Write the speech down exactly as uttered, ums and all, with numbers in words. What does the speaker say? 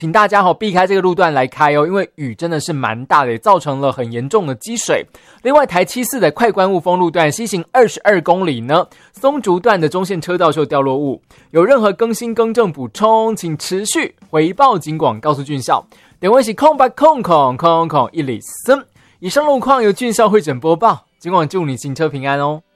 请大家、哦、避开这个路段来开哦，因为雨真的是蛮大的，也造成了很严重的积水。另外，台七四的快关雾峰路段西行二十二公里呢，松竹段的中线车道是有掉落物，有任何更新更正补充，请持续回报警广告诉俊孝。点位是空白空空空空一里森。以上路况由俊孝会诊播报，警广祝你行车平安哦。